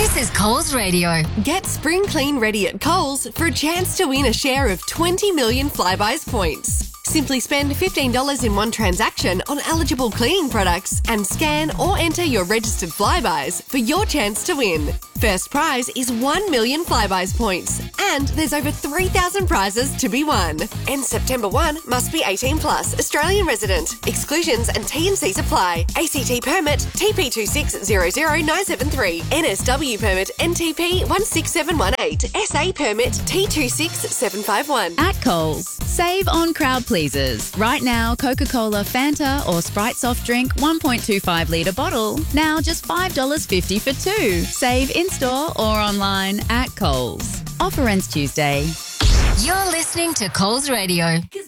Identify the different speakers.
Speaker 1: This is Coles Radio.
Speaker 2: Get Spring Clean ready at Coles for a chance to win a share of 20 million Flybuys points. Simply spend $15 in one transaction on eligible cleaning products and scan or enter your registered Flybuys for your chance to win. First prize is 1 million Flybuys points, and there's over 3,000 prizes to be won. And September 1 must be 18 plus, Australian resident. Exclusions and T&Cs apply. ACT permit TP2600973, NSW permit NTP 16718, SA permit T26751.
Speaker 3: At Coles, save on crowd pleasers. Right now, Coca-Cola, Fanta or Sprite soft drink 1.25 litre bottle. Now just $5.50 for two. Save in-store or online at Coles. Offer ends Tuesday.
Speaker 1: You're listening to Coles Radio.